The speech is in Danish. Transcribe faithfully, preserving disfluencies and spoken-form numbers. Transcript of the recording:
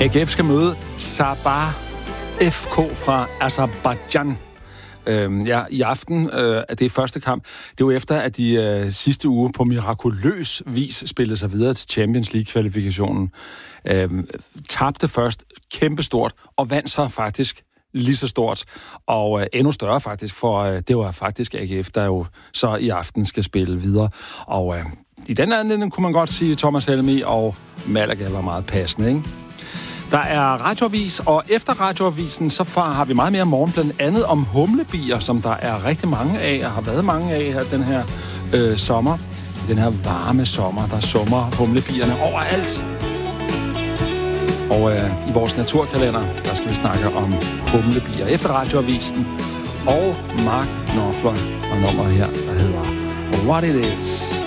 A G F skal møde Sabah F K fra Aserbajdsjan. Øhm, ja, i aften øh, er det første kamp. Det er jo efter, at de øh, sidste uge på mirakuløs vis spillede sig videre til Champions League-kvalifikationen. Øhm, tabte først kæmpestort, og vandt så faktisk lige så stort, og øh, endnu større faktisk, for øh, det var faktisk A G F, der jo så i aften skal spille videre. Og øh, i den anledning kunne man godt sige, at Thomas Helmig og Malaga var meget passende, ikke? Der er radioavis, og efter radioavisen, så har vi meget mere morgen, blandt andet om humlebier, som der er rigtig mange af, og har været mange af her den her øh, sommer. Den her varme sommer, der summer humlebierne overalt. Og øh, i vores naturkalender, der skal vi snakke om humlebier efter radioavisen. Og Mark Knopfler og nummeret her, der hedder What It Is.